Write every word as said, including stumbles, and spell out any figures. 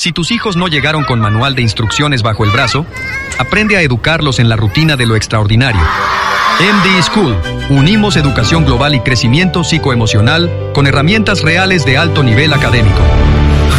Si tus hijos no llegaron con manual de instrucciones bajo el brazo, aprende a educarlos en la rutina de lo extraordinario. M D School. Unimos educación global y crecimiento psicoemocional con herramientas reales de alto nivel académico.